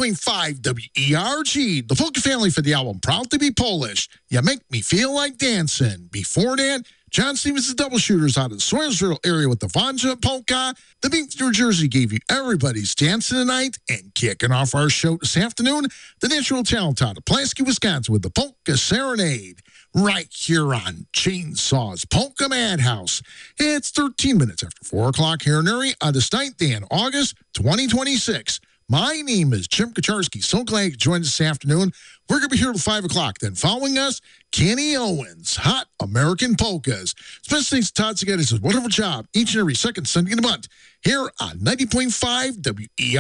90.5 WERG, the Polka family for the album Proud to be Polish. You make me feel like dancing. Before that, John Stevens' Double Shooters out of the Swansville area with the Vanja Polka. The Beat New Jersey gave you Everybody's Dancing Tonight. And kicking off our show this afternoon, the natural talent out of Pulaski, Wisconsin with the Polka Serenade. Right here on Chainsaw's Polka Madhouse. It's 13 minutes after 4 o'clock here in Erie on this 9th day in August 2026. My name is Jim Kacharski. So glad you joined us this afternoon. We're going to be here till 5 o'clock. Then following us, Kenny Owens, Hot American Polkas. Special thanks to Todd Segatti. Says, wonderful job each and every second Sunday of the month here on 90.5 WERG.